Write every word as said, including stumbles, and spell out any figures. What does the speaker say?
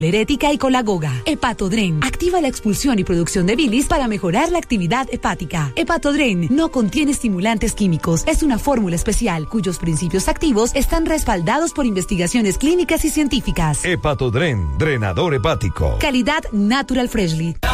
Herética y Colagoga. Hepatodren activa la expulsión y producción de bilis para mejorar la actividad hepática. Hepatodren no contiene estimulantes químicos. Es una fórmula especial cuyos principios activos están respaldados por investigaciones clínicas y científicas. Hepatodren, drenador hepático. Calidad Natural Freshly.